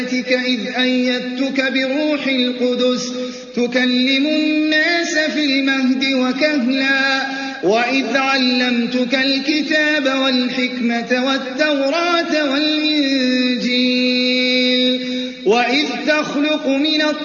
إذ أيدتك بروح القدس تكلم الناس في المهد وكهلا وإذ علمتك الكتاب والحكمة والتوراة والإنجيل وإذ تخلق من